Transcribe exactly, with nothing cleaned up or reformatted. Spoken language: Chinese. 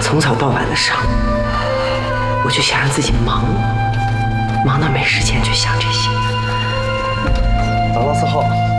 从早到晚的上，我就想让自己忙，忙到没时间去想这些。 早到四号。